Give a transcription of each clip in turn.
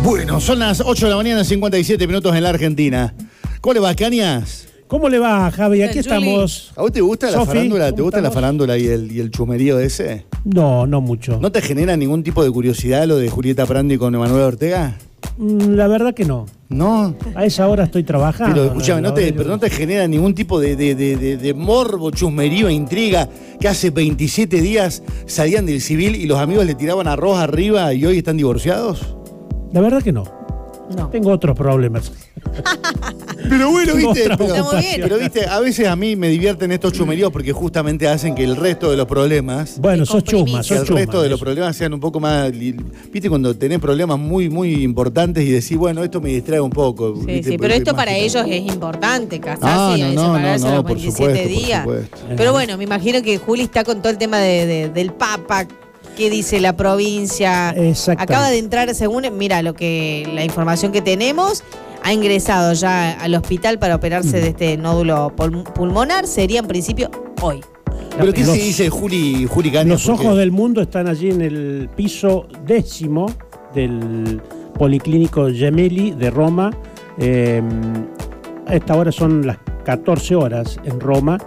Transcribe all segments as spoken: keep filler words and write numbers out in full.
Bueno, son las ocho de la mañana, cincuenta y siete minutos en la Argentina. ¿Cómo le va, Cañas? ¿Cómo le va, Javi? Aquí estamos. ¿A vos te gusta la Sofi, farándula? ¿Te gusta estamos? la farándula y el, y el chumerío ese? No, no mucho. ¿No te genera ningún tipo de curiosidad lo de Julieta Prandi con Emanuel Ortega? Mm, La verdad que no. ¿No? A esa hora estoy trabajando. Pero escúchame, la ¿no te, verdad pero que- no te genera ningún tipo de, de, de, de, de morbo, chusmerío, intriga, que hace veintisiete días salían del civil y los amigos le tiraban arroz arriba y hoy están divorciados? La verdad que no. No. Tengo otros problemas. Pero bueno, Tengo viste, otra pero, Está muy bien. pero viste, a veces a mí me divierten estos chumeríos porque justamente hacen que el resto de los problemas, Bueno, sos comprimís. chuma, que sos el chuma. resto de los eso. problemas sean un poco más, li- viste, cuando tenés problemas muy, muy importantes y decís, bueno, esto me distrae un poco. Sí, ¿viste? sí, pero esto para Imagínate. ellos es importante, casarse Ah, y no, no, separarse no, a no, los por veintisiete supuesto, por días. supuesto. Pero bueno, me imagino que Juli está con todo el tema de, de- del Papa, qué dice la provincia. Exactamente. Acaba de entrar, según, mira, lo que la información que tenemos, ha ingresado ya al hospital para operarse de este nódulo pul- pulmonar, sería en principio hoy. Pero ¿qué Los- se dice Juli, Juli Cañas? Los Porque- ojos del mundo están allí en el piso décimo del Policlínico Gemelli de Roma. Eh, a esta hora son las catorce horas en Roma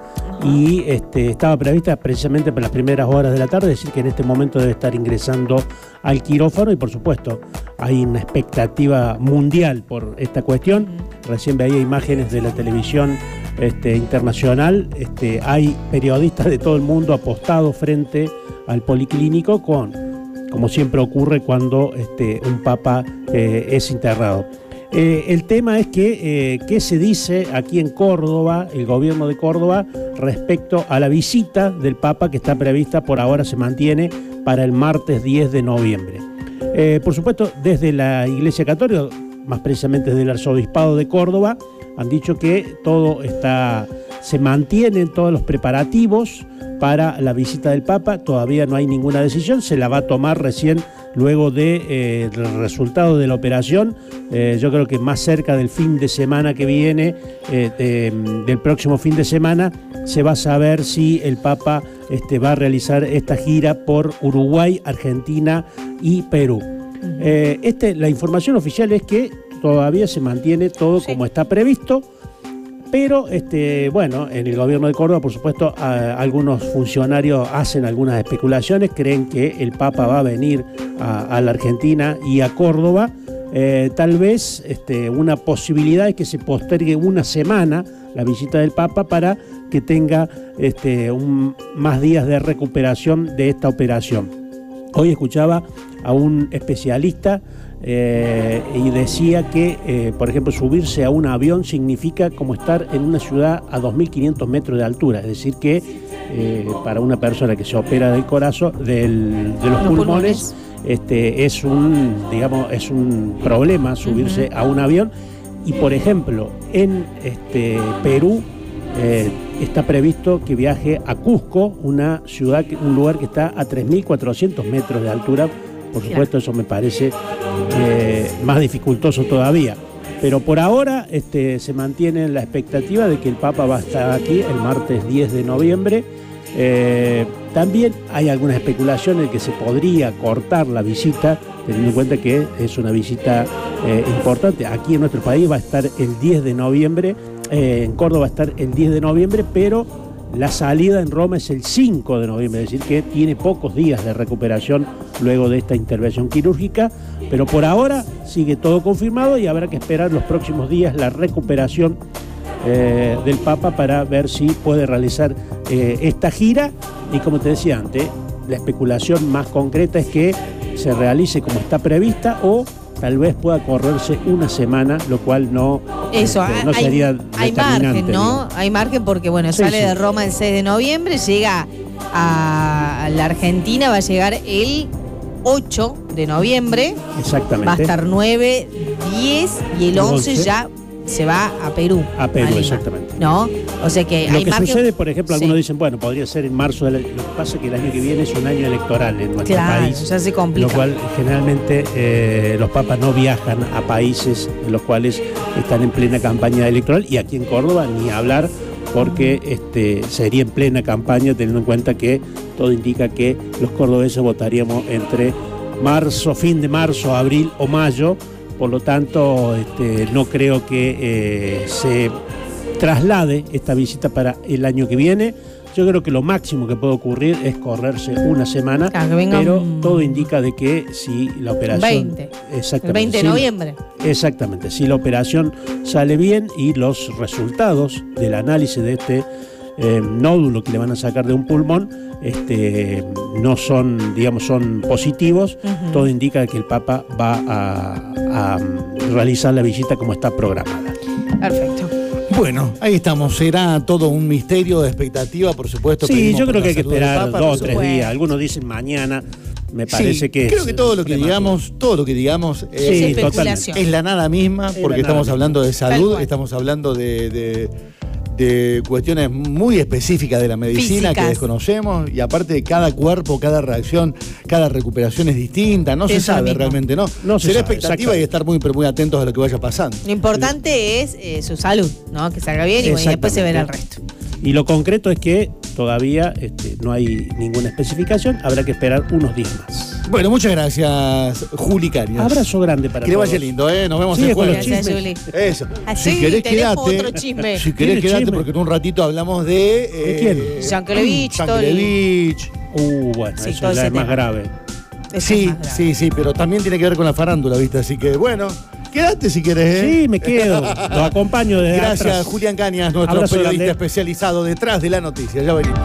y este, estaba prevista precisamente para las primeras horas de la tarde, es decir que en este momento debe estar ingresando al quirófano y por supuesto hay una expectativa mundial por esta cuestión. Recién veía imágenes de la televisión este, internacional, este, hay periodistas de todo el mundo apostados frente al policlínico con, como siempre ocurre cuando este, un papa eh, es internado. Eh, el tema es que, eh, ¿qué se dice aquí en Córdoba, el gobierno de Córdoba, respecto a la visita del Papa que está prevista, por ahora se mantiene, para el martes diez de noviembre? Eh, por supuesto, desde la Iglesia Católica, más precisamente desde el Arzobispado de Córdoba, han dicho que todo está, se mantienen todos los preparativos para la visita del Papa. Todavía no hay ninguna decisión, se la va a tomar recién luego de, eh, del resultado de la operación. Eh, yo creo que más cerca del fin de semana que viene, eh, de- del próximo fin de semana, se va a saber si el Papa este, va a realizar esta gira por Uruguay, Argentina y Perú. Eh, este, la información oficial es que todavía se mantiene todo Sí. como está previsto. Pero, este, bueno, en el gobierno de Córdoba, por supuesto, a- algunos funcionarios hacen algunas especulaciones, creen que el Papa va a venir a, a la Argentina y a Córdoba. Eh, tal vez este, una posibilidad es que se postergue una semana la visita del Papa para que tenga este, un- más días de recuperación de esta operación. Hoy escuchaba a un especialista eh, y decía que, eh, por ejemplo, subirse a un avión significa como estar en una ciudad a dos mil quinientos metros de altura. Es decir, que eh, para una persona que se opera del corazón, del, de los, Los pulmones, pulmones. este, es un, digamos, es un problema subirse a un avión. Y, por ejemplo, en este, Perú eh, está previsto que viaje a Cusco, una ciudad, que- un lugar que está a tres mil cuatrocientos metros de altura. Por supuesto, eso me parece eh, más dificultoso todavía. Pero por ahora este, se mantiene la expectativa de que el Papa va a estar aquí el martes diez de noviembre. Eh, también hay algunas especulaciones de que se podría cortar la visita, teniendo en cuenta que es una visita eh, importante. Aquí en nuestro país va a estar el diez de noviembre, eh, en Córdoba va a estar el diez de noviembre, pero la salida en Roma es el cinco de noviembre, es decir, que tiene pocos días de recuperación luego de esta intervención quirúrgica, pero por ahora sigue todo confirmado y habrá que esperar los próximos días la recuperación eh, del Papa para ver si puede realizar eh, esta gira. Y como te decía antes, la especulación más concreta es que se realice como está prevista o tal vez pueda correrse una semana, lo cual no, Eso, este, no hay, sería hay determinante, margen, ¿no? digo. Hay margen porque, bueno, Sí, sale sí. de Roma el seis de noviembre, llega a la Argentina, va a llegar el ocho de noviembre, Exactamente. va a estar nueve, diez y el once once. ya se va a Perú. A Perú, Lima, exactamente. ¿No? O sea que Lo hay que margen. sucede, por ejemplo, Sí. algunos dicen, bueno, podría ser en marzo, del, lo que pasa es que el año que viene es un año electoral en nuestro Claro, país. ya se complica. Lo cual generalmente eh, los papas no viajan a países en los cuales están en plena campaña electoral, y aquí en Córdoba ni hablar, porque este, sería en plena campaña, teniendo en cuenta que todo indica que los cordobeses votaríamos entre marzo, fin de marzo, abril o mayo, por lo tanto este, no creo que eh, se traslade esta visita para el año que viene. Yo creo que lo máximo que puede ocurrir es correrse una semana, claro, que venga pero un... todo indica de que si la operación... veinte. Exactamente. El veinte de si, noviembre. Exactamente. Si la operación sale bien y los resultados del análisis de este eh, nódulo que le van a sacar de un pulmón este, no son, digamos, son positivos, uh-huh. todo indica que el Papa va a, a realizar la visita como está programada. Perfecto. Bueno, ahí estamos. Será todo un misterio de expectativa, por supuesto. Sí, yo creo que hay que esperar Papa, dos o tres días. Algunos dicen mañana. Me parece sí, que creo es, que todo lo que digamos, todo lo que digamos sí, es, especulación. es la nada misma, porque estamos misma. hablando de salud, estamos hablando de, de, de cuestiones muy específicas de la medicina Físicas. que desconocemos, y aparte de cada cuerpo, cada reacción, cada recuperación es distinta, no Eso se sabe mismo. realmente, ¿no? No se Será sabe, expectativa y estar muy, pero muy atentos a lo que vaya pasando. Lo importante es eh, su salud, ¿no? Que salga bien y, bueno, y después se verá el resto. Y lo concreto es que todavía este, no hay ninguna especificación, habrá que esperar unos días más. Bueno, muchas gracias, Juli Cañas. Abrazo grande para que todos. Que le vaya lindo, ¿eh? Nos vemos Sí, el jueves. Gracias, Juli. Eso. Así si querés, tenemos quedate. otro chisme. Si querés, ¿Tiene quedate, chisme? porque en un ratito hablamos de. Eh, ¿De quién? Yankelevich, Yankelevich. Uh, bueno, Sí, eso todo ya ese es más tema. grave. Eso Sí, es más grave. sí, sí, pero también tiene que ver con la farándula, ¿viste? Así que, bueno, quédate si querés, ¿eh? Sí, me quedo. Lo acompaño desde Gracias, atrás. Julián Cañas, nuestro Abrazo periodista grande. especializado detrás de la noticia. Ya venimos.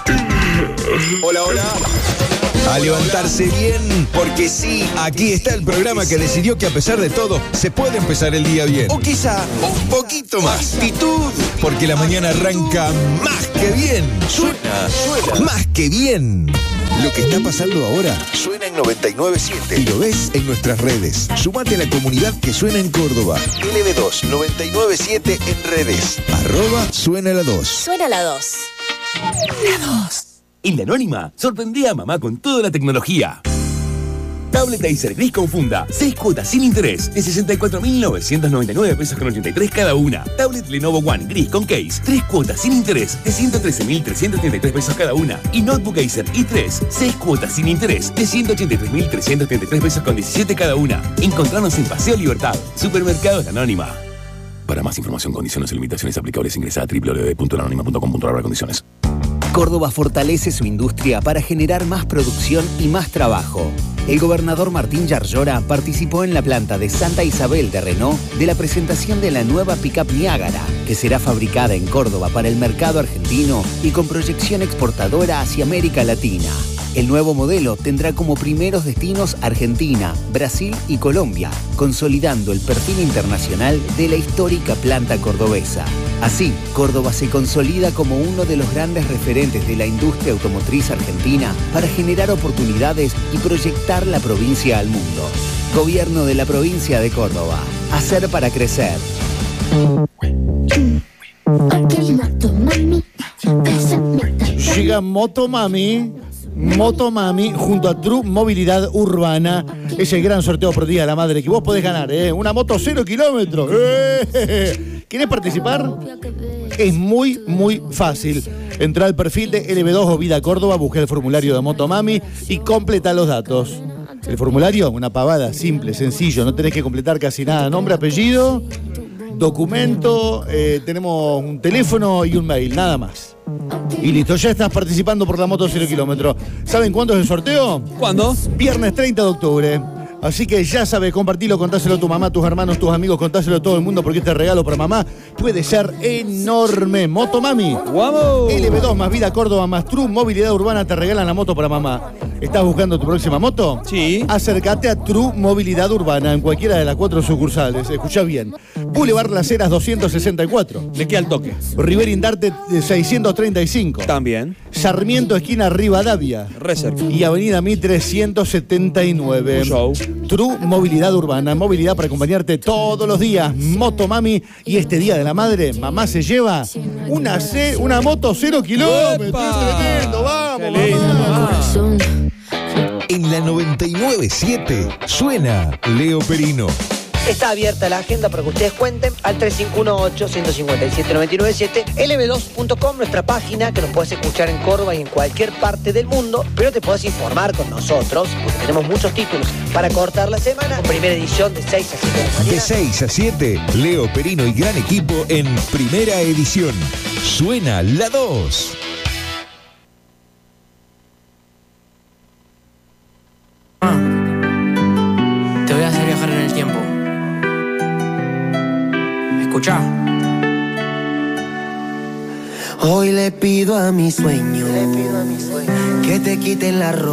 Hola, hola. A levantarse bien, porque sí, aquí está el programa que decidió que a pesar de todo se puede empezar el día bien. O quizá un poquito más. Actitud, porque la mañana arranca más que bien. Suena, suena. Más que bien. Lo que está pasando ahora suena en noventa y nueve punto siete y lo ves en nuestras redes. Sumate a la comunidad que suena en Córdoba. L B dos noventa y nueve punto siete en redes. Arroba suena la dos. Suena la dos. La dos. En La Anónima, sorprendí a mamá con toda la tecnología. Tablet Acer Gris con funda, seis cuotas sin interés, de sesenta y cuatro mil novecientos noventa y nueve pesos con ochenta y tres cada una. Tablet Lenovo One Gris con case, tres cuotas sin interés, de ciento trece mil trescientos treinta y tres pesos cada una. Y Notebook Acer i tres, seis cuotas sin interés, de ciento ochenta y tres mil trescientos treinta y tres pesos con diecisiete cada una. Encontrarnos en Paseo Libertad, Supermercados La Anónima. Para más información, condiciones y limitaciones aplicables, ingresa a doble u doble u doble u punto la anónima punto com punto a r condiciones. Córdoba fortalece su industria para generar más producción y más trabajo. El gobernador Martín Yarlora participó en la planta de Santa Isabel de Renault de la presentación de la nueva pickup Niágara, que será fabricada en Córdoba para el mercado argentino y con proyección exportadora hacia América Latina. El nuevo modelo tendrá como primeros destinos Argentina, Brasil y Colombia, consolidando el perfil internacional de la histórica planta cordobesa. Así, Córdoba se consolida como uno de los grandes referentes de la industria automotriz argentina para generar oportunidades y proyectar la provincia al mundo. Gobierno de la provincia de Córdoba. Hacer para crecer. Llega Motomami, Motomami junto a True Movilidad Urbana. Es el gran sorteo por Día de la Madre que vos podés ganar, ¿eh? Una moto cero kilómetros. ¡Eh! ¿Querés participar? Es muy, muy fácil. Entrá al perfil de L B dos o Vida Córdoba, busca el formulario de Motomami y completa los datos. El formulario, una pavada, simple, sencillo, no tenés que completar casi nada. Nombre, apellido, documento, eh, tenemos un teléfono y un mail, nada más. Y listo, ya estás participando por la moto cero kilómetros. ¿Saben cuándo es el sorteo? ¿Cuándo? Viernes treinta de octubre. Así que ya sabes, compartilo, contáselo a tu mamá, tus hermanos, tus amigos, contáselo a todo el mundo porque este regalo para mamá puede ser enorme. Motomami. ¡Vamos! L B dos más Vida Córdoba más True Movilidad Urbana te regalan la moto para mamá. ¿Estás buscando tu próxima moto? Sí. Acércate a True Movilidad Urbana en cualquiera de las cuatro sucursales. Escuchá bien. Boulevard Las Heras doscientos sesenta y cuatro. Le queda el toque. Rivera Indarte seiscientos treinta y cinco. También. Sarmiento esquina Rivadavia. Reserva. Y Avenida Mitre ciento setenta y nueve. Un show. True Movilidad Urbana. Movilidad para acompañarte todos los días. Motomami. Y este Día de la Madre, mamá se lleva una C, una moto cero kilómetros. ¡Epa! Tremendo, vamos, ¡Qué lindo, mamá. En la noventa y nueve punto siete suena Leo Perino. Está abierta la agenda para que ustedes cuenten al tres cinco uno ocho, uno cinco siete, nueve nueve siete, L B dos punto com, nuestra página que nos puedes escuchar en Córdoba y en cualquier parte del mundo, pero te puedes informar con nosotros porque tenemos muchos títulos para cortar la semana. Primera edición de seis a siete de la mañana. De seis a siete, Leo Perino y gran equipo en Primera Edición. Suena la dos. Te voy a hacer viajar en el tiempo. Escuchá. Hoy le pido a mi sueño, le pido a mi sueño que te quiten la ropa.